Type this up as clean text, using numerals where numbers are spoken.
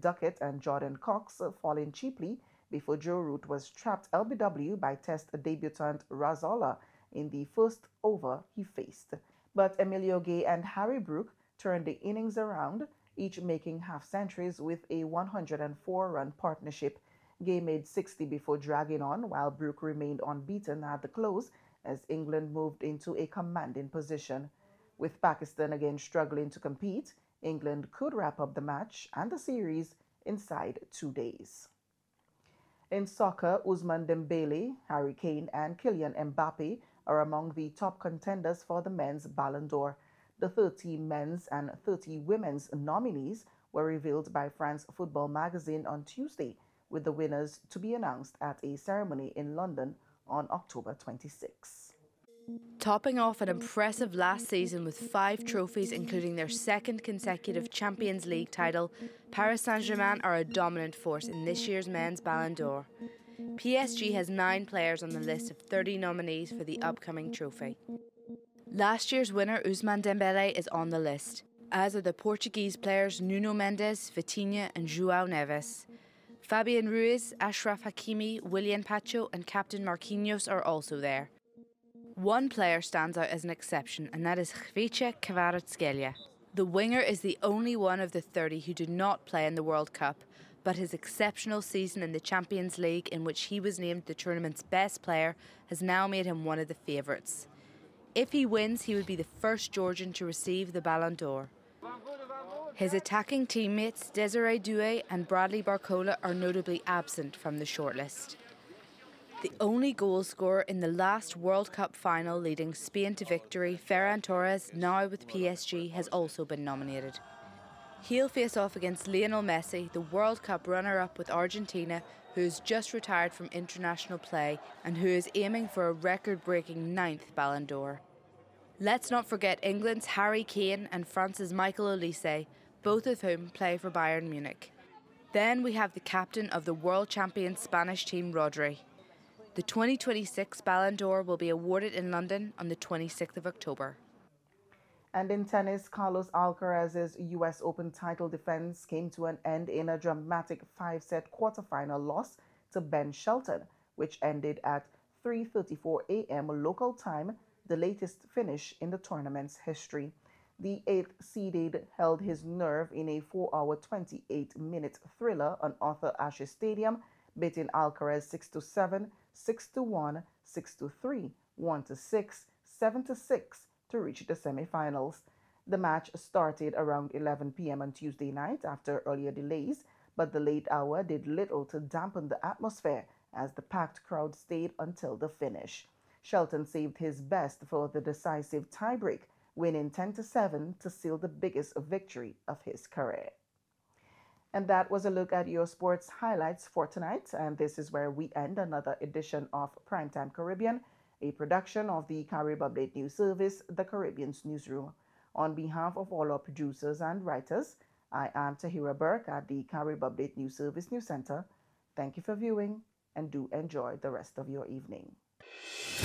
Duckett and Jordan Cox falling cheaply before Joe Root was trapped LBW by Test debutant Razola in the first over he faced. But Emilio Gay and Harry Brook turned the innings around, each making half-centuries with a 104-run partnership. Gay made 60 before dragging on, while Brook remained unbeaten at the close as England moved into a commanding position. With Pakistan again struggling to compete, England could wrap up the match and the series inside 2 days. In soccer, Ousmane Dembele, Harry Kane, and Kylian Mbappe are among the top contenders for the men's Ballon d'Or. The 30 men's and 30 women's nominees were revealed by France Football magazine on Tuesday, with the winners to be announced at a ceremony in London on October 26. Topping off an impressive last season with 5 trophies, including their second consecutive Champions League title, Paris Saint-Germain are a dominant force in this year's men's Ballon d'Or. PSG has 9 players on the list of 30 nominees for the upcoming trophy. Last year's winner, Ousmane Dembele, is on the list, as are the Portuguese players Nuno Mendes, Vitinha and João Neves. Fabian Ruiz, Achraf Hakimi, Willian Pacho and captain Marquinhos are also there. One player stands out as an exception, and that is Khvicha Kvaratskhelia. The winger is the only one of the 30 who did not play in the World Cup, but his exceptional season in the Champions League, in which he was named the tournament's best player, has now made him one of the favourites. If he wins, he would be the first Georgian to receive the Ballon d'Or. His attacking teammates Desiree Doué and Bradley Barcola are notably absent from the shortlist. The only goal scorer in the last World Cup final leading Spain to victory, Ferran Torres, now with PSG, has also been nominated. He'll face off against Lionel Messi, the World Cup runner-up with Argentina, who has just retired from international play and who is aiming for a record-breaking 9th Ballon d'Or. Let's not forget England's Harry Kane and France's Michael Olise, both of whom play for Bayern Munich. Then we have the captain of the world champion Spanish team, Rodri. The 2026 Ballon d'Or will be awarded in London on the 26th of October. And in tennis, Carlos Alcaraz's US Open title defense came to an end in a dramatic 5-set quarterfinal loss to Ben Shelton, which ended at 3:34 a.m. local time, the latest finish in the tournament's history. The 8th-seeded held his nerve in a 4-hour 28-minute thriller on Arthur Ashe Stadium, beating Alcaraz 6-7, 6-1, 6-3, 1-6, 7-6 to reach the semi-finals. The match started around 11 p.m. on Tuesday night after earlier delays, but the late hour did little to dampen the atmosphere as the packed crowd stayed until the finish. Shelton saved his best for the decisive tiebreak, winning 10-7 to seal the biggest victory of his career. And that was a look at your sports highlights for tonight. And this is where we end another edition of Primetime Caribbean, a production of the Carib Update News Service, the Caribbean's newsroom. On behalf of all our producers and writers, I am Tahira Burke at the Carib Update News Service News Center. Thank you for viewing and do enjoy the rest of your evening.